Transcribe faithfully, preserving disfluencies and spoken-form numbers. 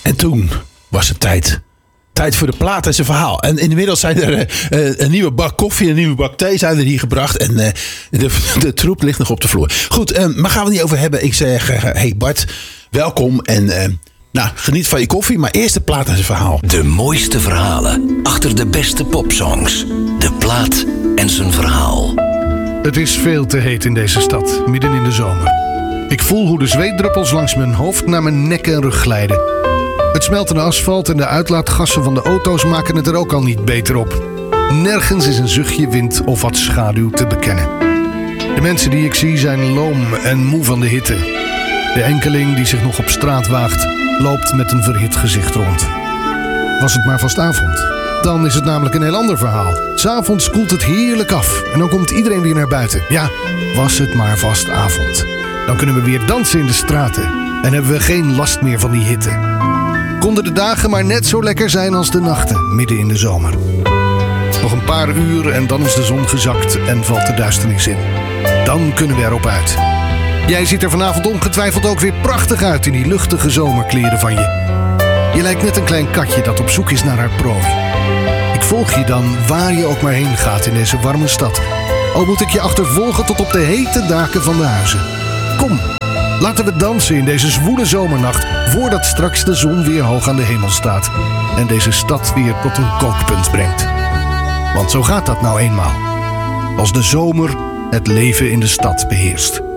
En toen was het tijd. Tijd voor de plaat en zijn verhaal. En inmiddels zijn er uh, een nieuwe bak koffie en een nieuwe bak thee zijn er hier gebracht. En uh, de, de troep ligt nog op de vloer. Goed, uh, maar gaan we het niet over hebben. Ik zeg, uh, hey Bart, welkom. En uh, nou, geniet van je koffie, maar eerst de plaat en zijn verhaal. De mooiste verhalen achter de beste popsongs. De plaat en zijn verhaal. Het is veel te heet in deze stad, midden in de zomer. Ik voel hoe de zweetdruppels langs mijn hoofd naar mijn nek en rug glijden. Het smeltende asfalt en de uitlaatgassen van de auto's maken het er ook al niet beter op. Nergens is een zuchtje wind of wat schaduw te bekennen. De mensen die ik zie zijn loom en moe van de hitte. De enkeling die zich nog op straat waagt, loopt met een verhit gezicht rond. Was het maar vast avond, dan is het namelijk een heel ander verhaal. 'S Avonds koelt het heerlijk af en dan komt iedereen weer naar buiten. Ja, was het maar vast avond. Dan kunnen we weer dansen in de straten en hebben we geen last meer van die hitte. Konden de dagen maar net zo lekker zijn als de nachten, midden in de zomer. Nog een paar uur en dan is de zon gezakt en valt de duisternis in. Dan kunnen we erop uit. Jij ziet er vanavond ongetwijfeld ook weer prachtig uit in die luchtige zomerkleren van je. Je lijkt net een klein katje dat op zoek is naar haar prooi. Ik volg je dan waar je ook maar heen gaat in deze warme stad. Al moet ik je achtervolgen tot op de hete daken van de huizen. Kom, laten we dansen in deze zwoele zomernacht, voordat straks de zon weer hoog aan de hemel staat en deze stad weer tot een kookpunt brengt. Want zo gaat dat nou eenmaal, als de zomer het leven in de stad beheerst.